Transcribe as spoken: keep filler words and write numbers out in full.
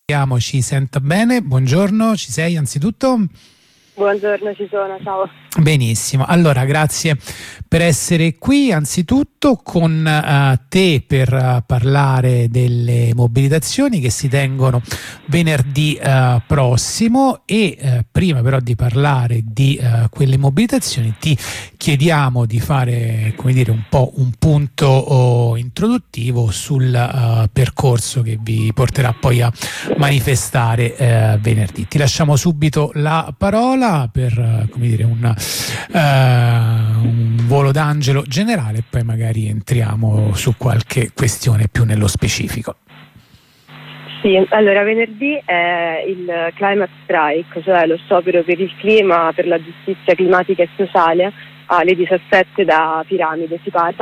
Speriamo ci senta bene. Buongiorno, ci sei anzitutto? Buongiorno, ci sono, ciao. Benissimo, allora grazie per essere qui anzitutto con uh, te per uh, parlare delle mobilitazioni che si tengono venerdì uh, prossimo e uh, prima però di parlare di uh, quelle mobilitazioni ti chiediamo di fare, come dire, un po' un punto oh, introduttivo sul uh, percorso che vi porterà poi a manifestare uh, venerdì. Ti lasciamo subito la parola per uh, come dire un Uh, un volo d'angelo generale e poi magari entriamo su qualche questione più nello specifico. Sì, allora venerdì è il Climate Strike, cioè lo sciopero per il clima, per la giustizia climatica e sociale alle diciassette da Piramide si parla.